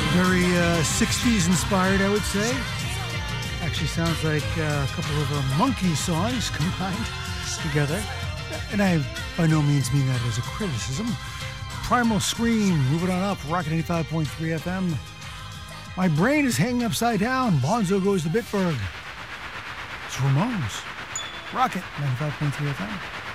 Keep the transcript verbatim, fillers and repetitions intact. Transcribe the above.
Very uh, sixties inspired, I would say. Actually sounds like uh, a couple of uh, Monkey songs combined together. And I by no means mean that as a criticism. Primal Scream, moving on up, Rocket eighty-five point three F M. My brain is hanging upside down. Bonzo Goes to Bitburg. It's Ramones. Rocket ninety-five point three F M.